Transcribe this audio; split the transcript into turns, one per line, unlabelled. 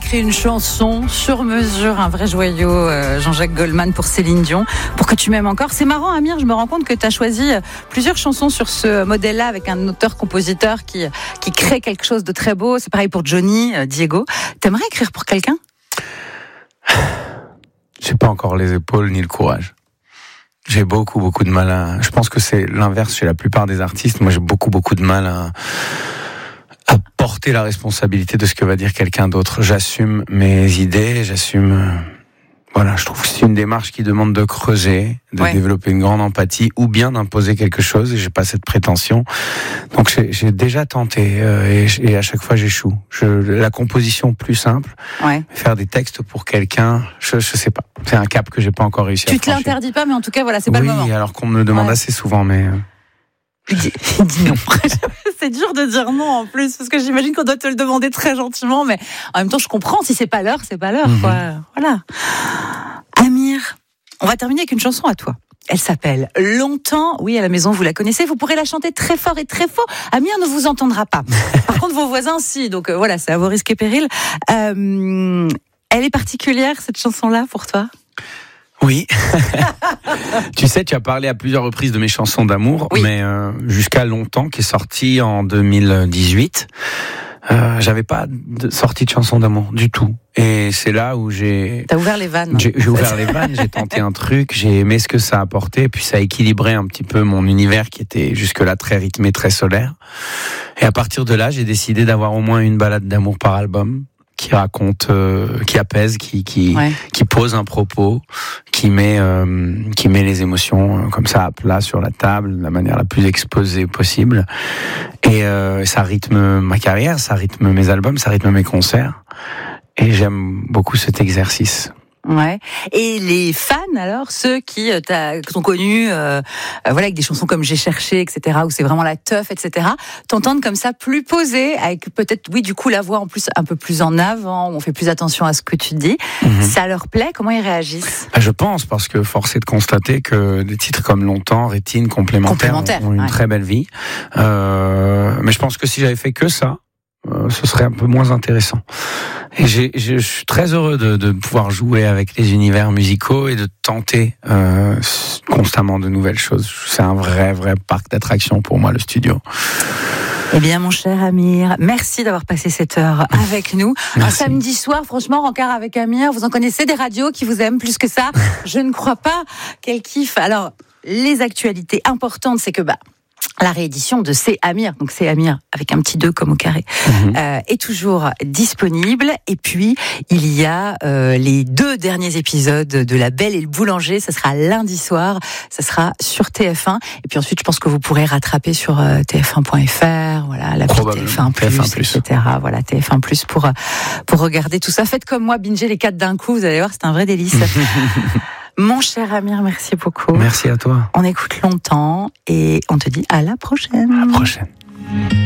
écrit une chanson sur mesure, un vrai joyau, Jean-Jacques Goldman pour Céline Dion, pour que tu m'aimes encore. C'est marrant, Amir, je me rends compte que tu as choisi plusieurs chansons sur ce modèle-là avec un auteur-compositeur qui crée quelque chose de très beau. C'est pareil pour Johnny, Diego. T'aimerais écrire pour quelqu'un ?
J'ai pas encore les épaules ni le courage. J'ai beaucoup de mal à... Je pense que c'est l'inverse chez la plupart des artistes. Moi, j'ai beaucoup de mal à porter la responsabilité de ce que va dire quelqu'un d'autre. J'assume mes idées, voilà, je trouve que c'est une démarche qui demande de creuser, de développer une grande empathie, ou bien d'imposer quelque chose, et j'ai pas cette prétention. Donc j'ai déjà tenté, et à chaque fois j'échoue. La composition plus simple, faire des textes pour quelqu'un, je sais pas. C'est un cap que j'ai pas encore réussi à franchir.
Tu te l'interdis pas, mais en tout cas, voilà, c'est pas le moment.
Oui, alors qu'on me le demande assez souvent, mais...
Il dit non. C'est dur de dire non en plus, parce que j'imagine qu'on doit te le demander très gentiment, mais en même temps je comprends, si c'est pas l'heure, quoi. Voilà. Amir, on va terminer avec une chanson à toi. Elle s'appelle Longtemps. Oui, à la maison, vous la connaissez. Vous pourrez la chanter très fort et très faux. Amir ne vous entendra pas. Par contre, vos voisins, si. Donc voilà, c'est à vos risques et périls. Elle est particulière, cette chanson-là, pour toi ?
Oui. Tu sais, tu as parlé à plusieurs reprises de mes chansons d'amour, mais jusqu'à Longtemps, qui est sorti en 2018, j'avais pas sorti de chanson d'amour du tout. Et c'est là où
T'as ouvert les vannes.
J'ai ouvert les vannes, j'ai tenté un truc, j'ai aimé ce que ça apportait, et puis ça a équilibré un petit peu mon univers qui était jusque-là très rythmé, très solaire. Et à partir de là, j'ai décidé d'avoir au moins une balade d'amour par album, qui raconte, qui apaise, qui pose un propos, qui met les émotions comme ça à plat sur la table, de la manière la plus exposée possible. Et ça rythme ma carrière, ça rythme mes albums, ça rythme mes concerts. Et j'aime beaucoup cet exercice.
Ouais. Et les fans, alors, ceux qui t'ont connu, avec des chansons comme J'ai cherché, etc., où c'est vraiment la teuf, etc., t'entendent comme ça plus posé, avec peut-être, du coup, la voix en plus un peu plus en avant, où on fait plus attention à ce que tu dis. Ça leur plaît? Comment ils réagissent?
Je pense, parce que force est de constater que des titres comme Longtemps, Rétine, Complémentaire ont une très belle vie. Mais je pense que si j'avais fait que ça, ce serait un peu moins intéressant. Et je suis très heureux de pouvoir jouer avec les univers musicaux et de tenter constamment de nouvelles choses. C'est un vrai parc d'attractions pour moi, le studio.
Eh bien, mon cher Amir, merci d'avoir passé cette heure avec nous.
Merci.
Un samedi soir, franchement, rencard avec Amir. Vous en connaissez des radios qui vous aiment plus que ça? Je ne crois pas. Quel kiff. Alors, les actualités importantes, c'est que la réédition de C'est Amir, donc C'est Amir avec un petit 2 comme au carré, est toujours disponible. Et puis, il y a les 2 derniers épisodes de La Belle et le Boulanger. Ça sera lundi soir, ça sera sur TF1. Et puis ensuite, je pense que vous pourrez rattraper sur tf1.fr, voilà, l'appli TF1+, etc. Voilà, TF1+, pour regarder tout ça. Faites comme moi, bingez les 4 d'un coup, vous allez voir, c'est un vrai délice. Mon cher Amir, merci beaucoup.
Merci à toi.
On écoute Longtemps et on te dit à la prochaine.
À la prochaine.